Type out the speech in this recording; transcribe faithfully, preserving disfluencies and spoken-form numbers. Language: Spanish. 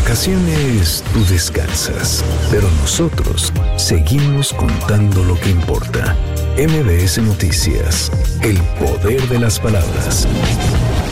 vacaciones tú descansas, pero nosotros seguimos contando lo que importa. M B S Noticias, el poder de las palabras.